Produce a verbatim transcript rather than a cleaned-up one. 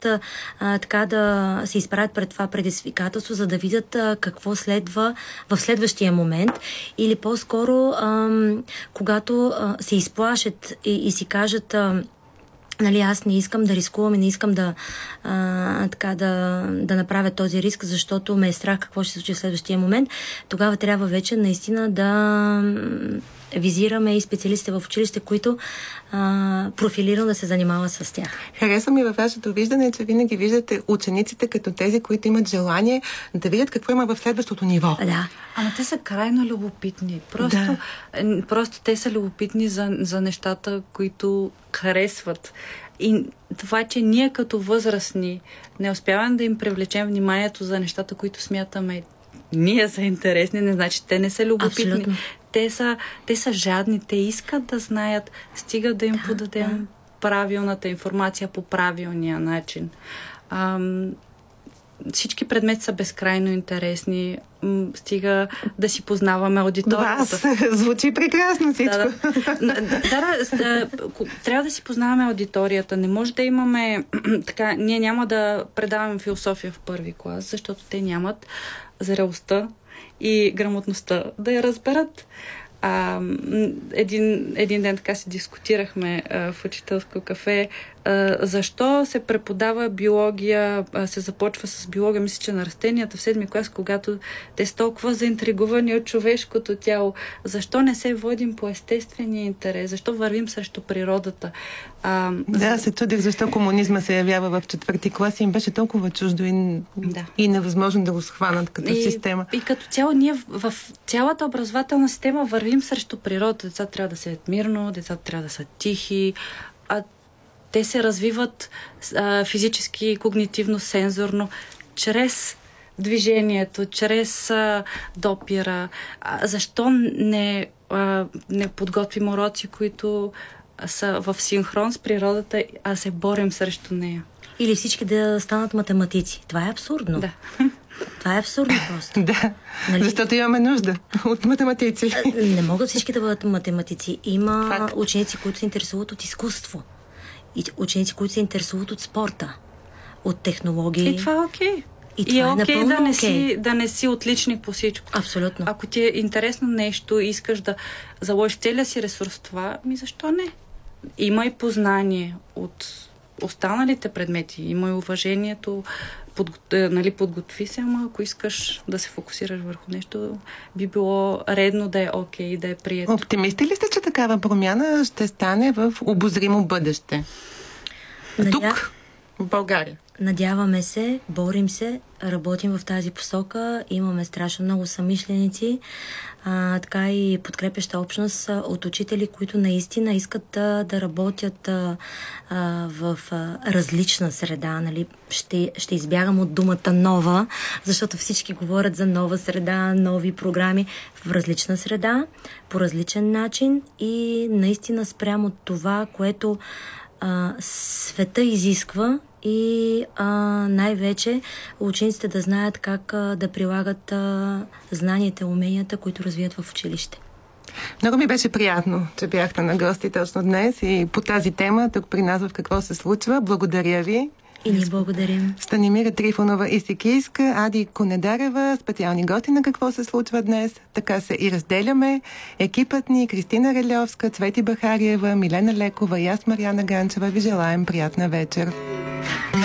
искат а, а, така да се изправят пред това предизвикателство, за да видят а, какво следва в следващия момент, или по-скоро а, когато а, се изплашат и, и си кажат а, нали, аз не искам да рискувам и не искам да, а, така, да, да направя този риск, защото ме е страх какво ще се случи в следващия момент. Тогава трябва вече наистина да визираме и специалистите в училище, които а, профилирано да се занимава с тях. Харесва ми във вашето виждане, че винаги виждате учениците като тези, които имат желание да видят какво има в следващото ниво. Да. Ама те са крайно любопитни. Просто, да. просто те са любопитни за, за нещата, които харесват. И това, че ние като възрастни не успяваме да им привлечем вниманието за нещата, които смятаме ние са интересни, не значи те не са любопитни. Те са, те са жадни, те искат да знаят, стига да им да, подадем да. правилната информация по правилния начин. Ам, всички предмети са безкрайно интересни. М, стига да си познаваме аудиторията. Това звучи прекрасно всичко. Да, да. Да, да, трябва да си познаваме аудиторията. Не може да имаме така, ние няма да предаваме философия в първи клас, защото те нямат зрелостта и грамотността да я разберат. А, един, един ден така си дискутирахме а, в учителско кафе а, защо се преподава биология, а, се започва с биология, мисля, че на растенията в седми клас, когато те са толкова заинтригувани от човешкото тяло. Защо не се водим по естествения интерес? Защо вървим срещу природата? А, да, се чудих защо комунизма се явява в четвърти клас и им беше толкова чуждо и, да. и невъзможно да го схванат като и, система. И като цяло ние в, в цялата образователна система вървим срещу природата. Децата трябва да седят мирно, децата трябва да са тихи, а те се развиват а, физически, когнитивно, сензорно, чрез движението, чрез а, допира. А, защо не, а, не подготвим уроци, които са в синхрон с природата, а се борим срещу нея? Или всички да станат математици. Това е абсурдно. Да. Това е абсурдно просто. Да, нали? Защото имаме нужда от математици. Не могат всички да бъдат математици. Има Факт. ученици, които се интересуват от изкуство. И ученици, които се интересуват от спорта, от технологии. И това е окей. И това и е окей напълно да не, окей. си, да не си отличник по всичко. Абсолютно. Ако ти е интересно нещо и искаш да заложиш целия си ресурс в това, ми защо не? Има и познание от останалите предмети, има и уважението, под, нали, подготви се, ама ако искаш да се фокусираш върху нещо, би било редно да е окей, да е прието. Оптимисти ли сте, че такава промяна ще стане в обозримо бъдеще? Надя... Тук, в България. Надяваме се, борим се, работим в тази посока, имаме страшно много съмишленици, а, така и подкрепяща общност от учители, които наистина искат да, да работят а, а, в а, различна среда. Нали? Ще, ще избягам от думата нова, защото всички говорят за нова среда, нови програми в различна среда, по различен начин и наистина спрямо това, което а, света изисква, и а, най-вече учениците да знаят как а, да прилагат а, знанията, уменията, които развият в училище. Много ми беше приятно, че бяхте на гости точно днес и по тази тема, тук при нас в Какво се случва. Благодаря ви. И ние благодарим. Станимира Трифонова Исикийска, Ади Конедарева, специални гости на Какво се случва днес. Така се и разделяме. Екипът ни Кристина Релевска, Цвети Бахариева, Милена Лекова и аз, Мариана Ганчева, ви желаем приятна вечер.